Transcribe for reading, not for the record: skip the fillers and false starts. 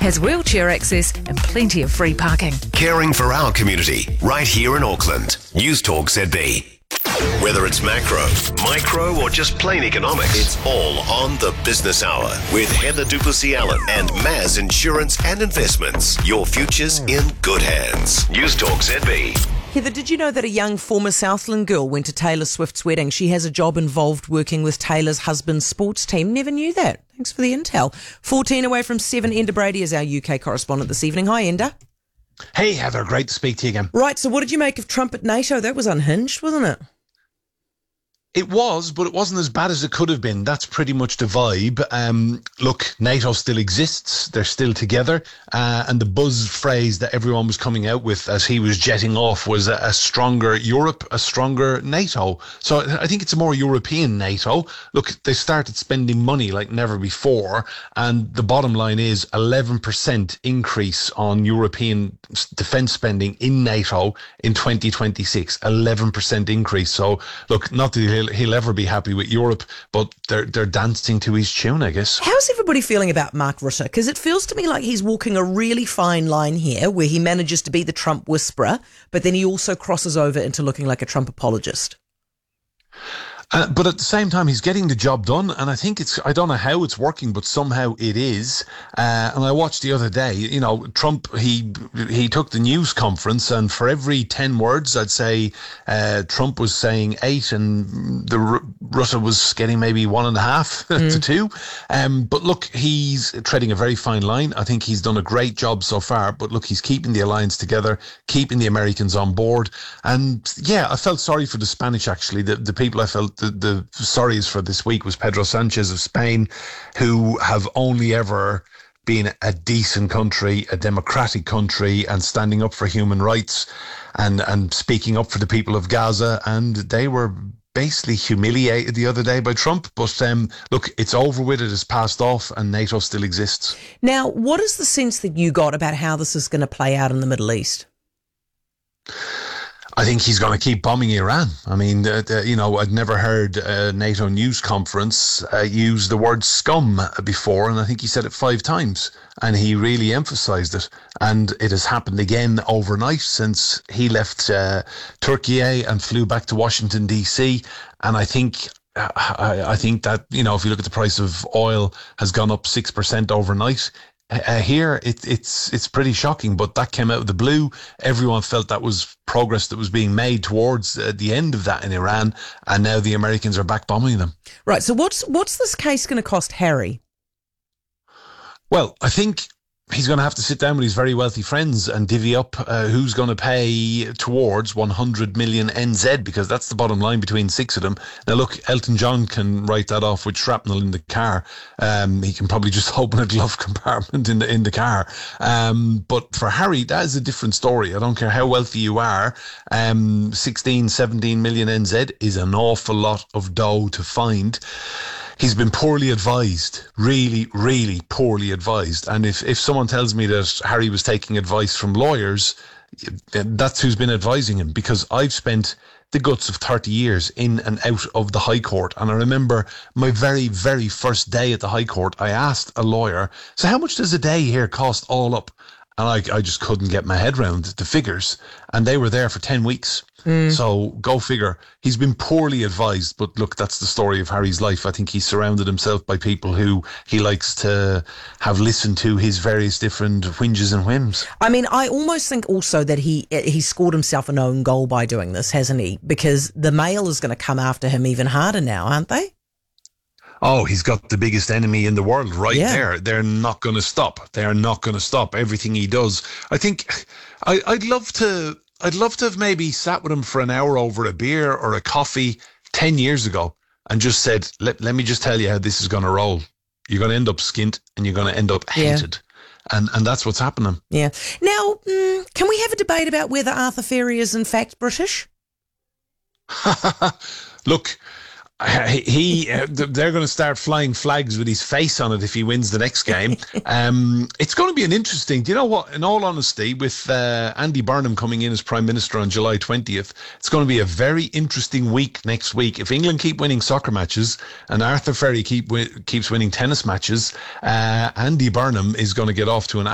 has wheelchair access and plenty of free parking. Caring for our community, right here in Auckland. News Talk ZB. Whether it's macro, micro, or just plain economics, it's all on the Business Hour with Heather Duplessis-Allen and Maz Insurance and Investments. Your future's in good hands. News Talk ZB. Heather, did you know that a young former Southland girl went to Taylor Swift's wedding? She has a job involved working with Taylor's husband's sports team. Never knew that. Thanks for the intel. 14 away from 7. Enda Brady is our UK correspondent this evening. Hi, Enda. Hey, Heather. Great to speak to you again. Right, so what did you make of Trump at NATO? That was unhinged, wasn't it? It was, but it wasn't as bad as it could have been. That's pretty much the vibe. Look, NATO still exists. They're still together. And the buzz phrase that everyone was coming out with as he was jetting off was a stronger Europe, a stronger NATO. So I think it's a more European NATO. Look, they started spending money like never before. And the bottom line is 11% increase on European defence spending in NATO in 2026. 11% increase. So look, not that he'll ever be happy with Europe, but they're dancing to his tune, I guess. How's everybody feeling about Mark Rutte? Because it feels to me like he's walking a really fine line here where he manages to be the Trump whisperer, but then he also crosses over into looking like a Trump apologist. But at the same time, he's getting the job done, and I think I don't know how it's working, but somehow it is. And I watched the other day, you know, Trump, he took the news conference, and for every 10 words, I'd say Trump was saying 8, and Rutte was getting maybe 1.5 to 2. But look, he's treading a very fine line. I think he's done a great job so far, but look, he's keeping the alliance together, keeping the Americans on board. And yeah, I felt sorry for the Spanish, actually. The people I felt the sorries for this week was Pedro Sanchez of Spain, who have only ever been a decent country, a democratic country, and standing up for human rights and speaking up for the people of Gaza. And they were basically humiliated the other day by Trump. But look, it's over with, it has passed off, and NATO still exists. Now, what is the sense that you got about how this is going to play out in the Middle East? I think he's going to keep bombing Iran. I mean, you know, I'd never heard a NATO news conference use the word scum before, and I think he said it 5 times, and he really emphasized it. And it has happened again overnight since he left Turkey and flew back to Washington, D.C., and I think that, you know, if you look at the price of oil has gone up 6% overnight. Here, it's pretty shocking, but that came out of the blue. Everyone felt that was progress that was being made towards the end of that in Iran, and now the Americans are back bombing them. Right, so what's this case going to cost Harry? Well, I think he's going to have to sit down with his very wealthy friends and divvy up who's going to pay towards 100 million NZ, because that's the bottom line between 6 of them. Now, look, Elton John can write that off with shrapnel in the car. He can probably just open a glove compartment in the car. But for Harry, that is a different story. I don't care how wealthy you are. 16, 17 million NZ is an awful lot of dough to find. He's been poorly advised, really, really poorly advised. And if someone tells me that Harry was taking advice from lawyers, that's who's been advising him, because I've spent the guts of 30 years in and out of the High Court. And I remember my very, very first day at the High Court, I asked a lawyer, so how much does a day here cost all up? And I just couldn't get my head around the figures. And they were there for 10 weeks. So go figure. He's been poorly advised. But look, that's the story of Harry's life. I think he's surrounded himself by people who he likes to have listened to his various different whinges and whims. I mean, I almost think also that he scored himself an own goal by doing this, hasn't he? Because the Mail is going to come after him even harder now, aren't they? Oh, he's got the biggest enemy in the world there. They're not going to stop. They are not going to stop everything he does. I think I'd love to have maybe sat with him for an hour over a beer or a coffee 10 years ago and just said, let me just tell you how this is going to roll. You're going to end up skint and you're going to end up hated. And that's what's happening. Yeah. Now, can we have a debate about whether Arthur Ferry is in fact British? Look, they're going to start flying flags with his face on it if he wins the next game. It's going to be an interesting, do you know what, in all honesty, with Andy Burnham coming in as Prime Minister on July 20th, it's going to be a very interesting week next week. If England keep winning soccer matches and Arthur Ferry keeps winning tennis matches, Andy Burnham is going to get off to an